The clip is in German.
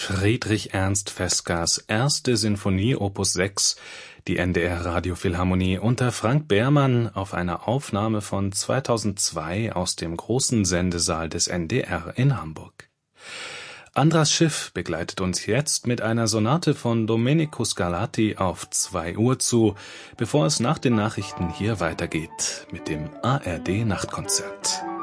Friedrich Ernst Vespers erste Sinfonie Opus 6, die NDR Radiophilharmonie unter Frank Behrmann auf einer Aufnahme von 2002 aus dem großen Sendesaal des NDR in Hamburg. Andras Schiff begleitet uns jetzt mit einer Sonate von Domenico Scarlatti auf 2 Uhr zu, bevor es nach den Nachrichten hier weitergeht mit dem ARD Nachtkonzert.